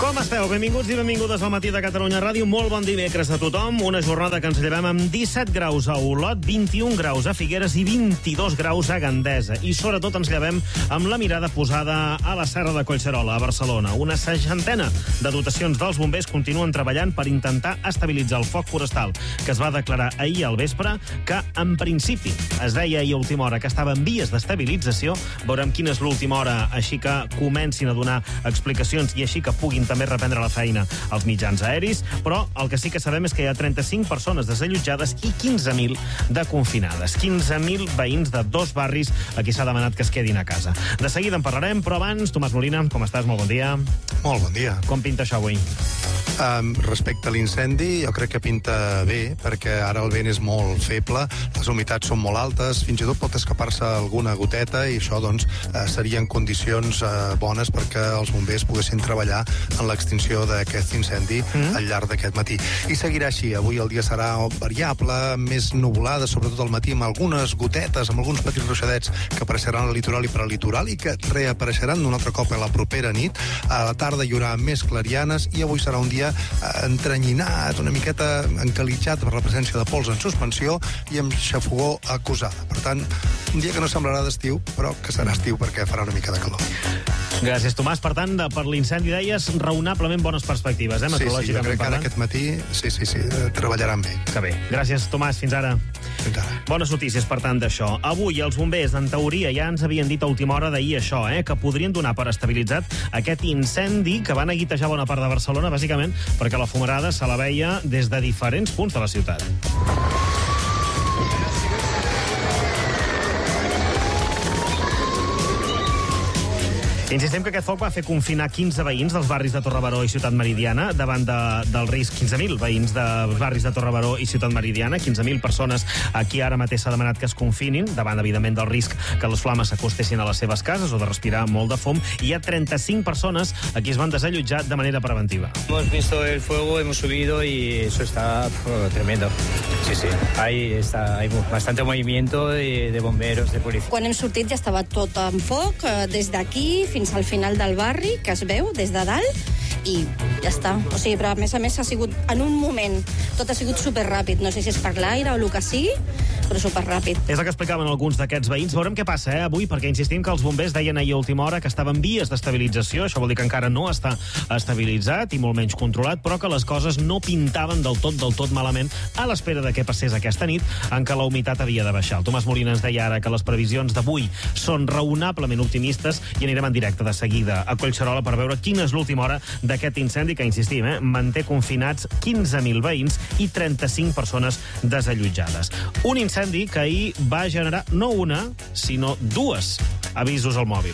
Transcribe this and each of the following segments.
Com esteu? Benvinguts i benvingudes al Matí de Catalunya Ràdio. Molt bon dimecres a tothom. Una jornada que ens llevem amb 17 graus a Olot, 21 graus a Figueres i 22 graus a Gandesa. I sobretot ens llevem amb la mirada posada a la Serra de Collserola, a Barcelona. Una 60ena de dotacions dels bombers continuen treballant per intentar estabilitzar el foc forestal, que es va declarar ahir al vespre, que en principi es deia ahir a última hora que estava en vies d'estabilització. Veurem quina és l'última hora, així que comencin a donar explicacions i així que puguin també reprendre la feina als mitjans aeris, però el que sí que sabem és que hi ha 35 persones desallotjades i 15.000 de confinades. 15.000 veïns de 2 barris a qui s'ha demanat que es quedin a casa. De seguida en parlarem, però abans, Tomàs Molina, com estàs? Molt bon dia. Molt bon dia. Com pinta això avui? Respecte a l'incendi, jo crec que pinta bé, perquè ara el vent és molt feble, les humitats són molt altes, fins i tot pot escapar-se alguna goteta i això, doncs, serien condicions bones perquè els bombers poguessin treballar en l'extinció d'aquest incendi al llarg d'aquest matí. I seguirà així. Avui el dia serà variable, més nuvolada, sobretot al matí, amb algunes gotetes, amb alguns petits ruixadets que apareixeran al litoral i per al litoral i que reapareixeran d'un altre cop a la propera nit. A la tarda hi haurà més clarianes i avui serà un dia entrenyinat, una miqueta encalitjat per la presència de pols en suspensió i amb xafogó acusada. Per tant, un dia que no semblarà d'estiu, però que serà estiu perquè farà una mica de calor. Gràcies, Tomàs. Per tant, per l'incendi deies raonablement bones perspectives, Sí, jo crec que ara aquest matí sí, treballaran bé. Que bé. Gràcies, Tomàs. Fins ara. Fins ara. Bones notícies, per tant, d'això. Avui els bombers, en teoria, ja ens havien dit a última hora d'ahir això, que podrien donar per estabilitzat aquest incendi que va neguitejar bona part de Barcelona, bàsicament perquè la fumarada se la veia des de diferents punts de la ciutat. Insistim que aquest foc va fer confinar 15 veïns dels barris de Torre Baró i Ciutat Meridiana davant del risc. 15.000 veïns dels barris de Torre Baró i Ciutat Meridiana, 15.000 persones a qui ara mateix s'ha demanat que es confinin, davant, evidentment, del risc que les flames s'acostessin a les seves cases o de respirar molt de fum. I hi ha 35 persones a qui es van desallotjar de manera preventiva. Hemos visto el fuego, hemos subido y eso está tremendo. Sí. Hay bastante movimiento de bomberos, de policía. Quan hem sortit ja estava tot en foc, des d'aquí fins al final del barri, que es veu des de dalt, i ja està. O sigui, però a més ha sigut en un moment, tot ha sigut superràpid. No sé si és per l'aire o el que sigui, però superràpid. És el que explicaven alguns d'aquests veïns. Veurem què passa avui, perquè insistim que els bombers deien ahir a última hora que estava en vies d'estabilització. Això vol dir que encara no està estabilitzat i molt menys controlat, però que les coses no pintaven del tot malament a l'espera de què passés aquesta nit en què la humitat havia de baixar. El Tomàs Molina ens deia ara que les previsions d'avui són raonablement optimistes i anirem en directe de seguida a Collserola per veure quina és l'última hora d'aquest incendi que, insistim, manté confinats 15.000 veïns i 35 persones desallotjades. Un incendi que ahir va generar no una, sinó 2 avisos al mòbil.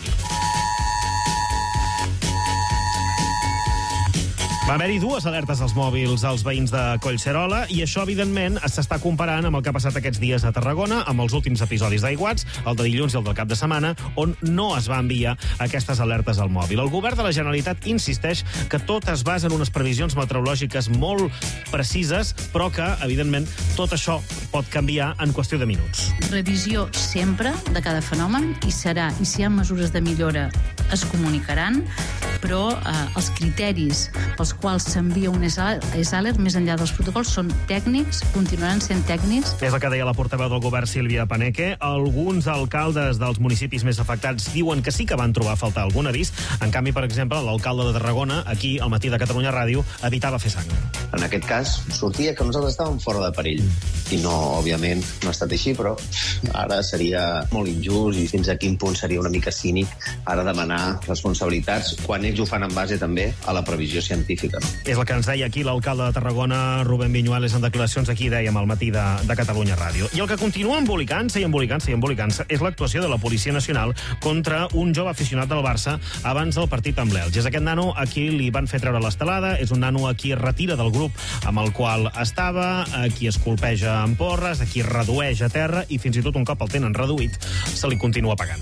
Va haver-hi 2 alertes als mòbils als veïns de Collserola i això, evidentment, s'està comparant amb el que ha passat aquests dies a Tarragona, amb els últims episodis d'aiguats, el de dilluns i el del cap de setmana, on no es va enviar aquestes alertes al mòbil. El govern de la Generalitat insisteix que tot es basa en unes previsions meteorològiques molt precises, però que, evidentment, tot això pot canviar en qüestió de minuts. Revisió sempre de cada fenomen i serà, i si hi ha mesures de millora es comunicaran, però els criteris pels quals s'envia un ESALER, més enllà dels protocols, són tècnics, continuaran sent tècnics. És el que deia la portaveu del govern, Sílvia Paneque. Alguns alcaldes dels municipis més afectats diuen que sí que van trobar a faltar algun avís. En canvi, per exemple, l'alcalde de Tarragona, aquí, al Matí de Catalunya Ràdio, evitava fer sang. En aquest cas, sortia que nosaltres estàvem fora de perill. I no, òbviament, no ha estat així, però ara seria molt injust i fins a quin punt seria una mica cínic ara demanar responsabilitats quan ells ho fan en base també a la previsió científica. No? És el que ens deia aquí l'alcalde de Tarragona, Rubén Viñuales, en declaracions aquí, dèiem, al Matí de Catalunya Ràdio. I el que continua embolicant-se és l'actuació de la Policia Nacional contra un jove aficionat del Barça abans del partit amb l'Elx. És aquest nano a qui li van fer treure l'estelada, és un nano a qui es retira del grup amb el qual estava, a qui es colpeja amb porres, a qui redueix a terra i fins i tot un cop el tenen reduït se li continua pagant.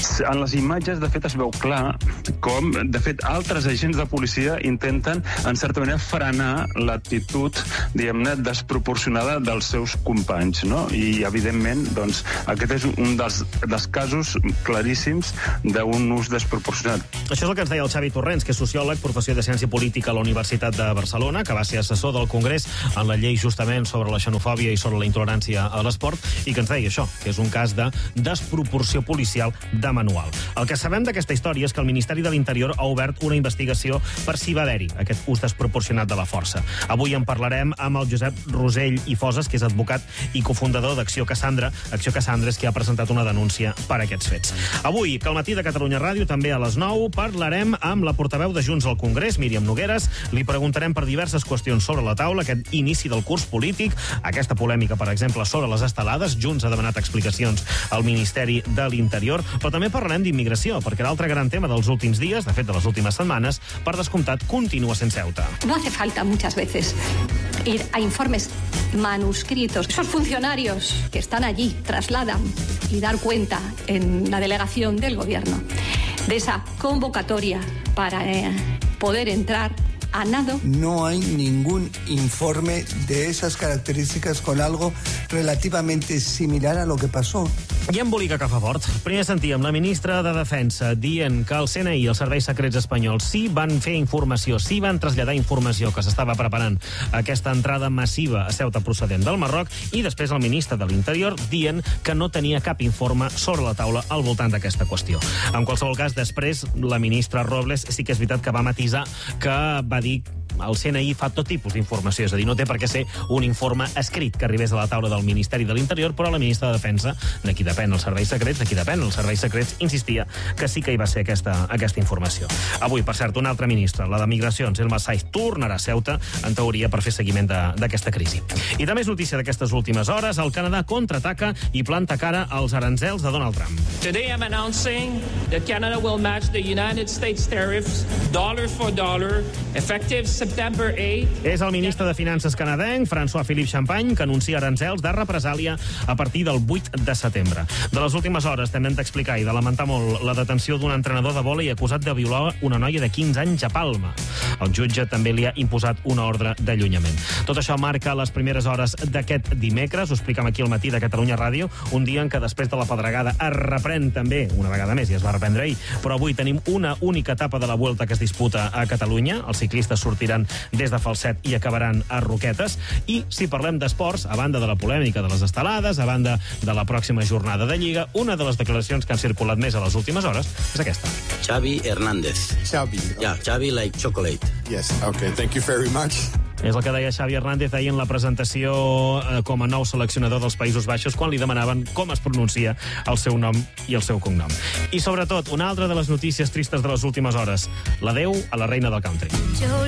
En les imatges, de fet, es veu clar com, de fet, altres agents de policia intenten, en certa manera, frenar l'actitud, diguem-ne, desproporcionada dels seus companys, no? I, evidentment, doncs, aquest és un dels casos claríssims d'un ús desproporcionat. Això és el que ens deia el Xavi Torrents, que és sociòleg, professor de Ciència Política a la Universitat de Barcelona, que va ser assessor del Congrés en la llei justament sobre la xenofòbia i sobre la intolerància a l'esport, i que ens deia això, que és un cas de desproporció policial de manual. El que sabem d'aquesta història és que el Ministeri de l'Interior ha obert una investigació per si va haver-hi aquest ús desproporcionat de la força. Avui en parlarem amb el Josep Rosell i Foses, que és advocat i cofundador d'Acció Cassandra. Acció Cassandra és qui ha presentat una denúncia per aquests fets. Avui, que al matí de Catalunya Ràdio, també a les 9, parlarem amb la portaveu de Junts al Congrés, Míriam Nogueras. Li preguntarem per diverses qüestions sobre la taula, aquest inici del curs polític, aquesta polèmica, per exemple, sobre les estelades. Junts ha demanat explicacions al Ministeri de l'Interior, però també parlarem d'immigració, perquè l'altre gran tema dels últims dies, de fet de les últimes setmanes, per descomptat, continua sent Ceuta. No hace falta muchas veces ir a informes manuscritos. Esos funcionarios que están allí trasladan y dar cuenta en la delegación del gobierno de esa convocatoria para poder entrar a nado. No hay ningún informe de esas características con algo relativamente similar a lo que pasó. I embolica que fa fort. Primer sentíem la ministra de Defensa dient que el CNI i els serveis secrets espanyols sí van fer informació, sí van traslladar informació que s'estava preparant aquesta entrada massiva a Ceuta procedent del Marroc, i després el ministre de l'Interior dient que no tenia cap informe sobre la taula al voltant d'aquesta qüestió. En qualsevol cas, després, la ministra Robles sí que és veritat que va matisar, que va dir el CNI fa tot tipus d'informació, és a dir, no té per què ser un informe escrit que arribés a la taula del Ministeri de l'Interior, però la ministra de Defensa, de qui depèn els serveis secrets, insistia que sí que hi va ser aquesta informació. Avui, per cert, un altre ministre, la de Migracions, Elma Saiz, tornarà a Ceuta, en teoria, per fer seguiment d'aquesta crisi. I també és notícia d'aquestes últimes hores, el Canadà contraataca i planta cara als aranzels de Donald Trump. Today I'm announcing that Canada will match the United States tariffs dollar for dollar, effective September 8. És el ministre de Finances canadenc, François-Philippe Champagne, que anuncia aranzels de represàlia a partir del 8 de setembre. De les últimes hores també hem d'explicar i de lamentar molt la detenció d'un entrenador de vòlei acusat de violar una noia de 15 anys a Palma. El jutge també li ha imposat una ordre d'allunyament. Tot això marca les primeres hores d'aquest dimecres. Ho expliquem aquí al matí de Catalunya Ràdio, un dia en què després de la pedregada es reprèn també, una vegada més, i es va reprendre ahir, però avui tenim una única etapa de la Vuelta que es disputa a Catalunya. Els ciclistes sortiran des de Falset i acabaran a Roquetes. I si parlem d'esports, a banda de la polèmica de les estelades, a banda de la pròxima jornada de Lliga, una de les declaracions que han circulat més a les últimes hores és aquesta. Xavi Hernández. Xavi. Yeah, Xavi like chocolate. Yes, okay, thank you very much. És el que deia Xavi Hernández ahir en la presentació com a nou seleccionador dels Països Baixos, quan li demanaven com es pronuncia el seu nom i el seu cognom. I sobretot, una altra de les notícies tristes de les últimes hores, l'adeu a la reina del country.